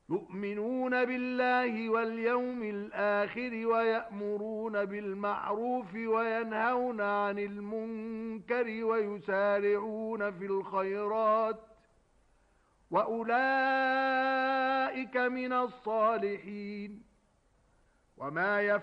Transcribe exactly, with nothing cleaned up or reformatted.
يؤمنون بالله واليوم الآخر ويأمرون بالمعروف وينهون عن المنكر ويسارعون في الخيرات وأولئك من الصالحين وما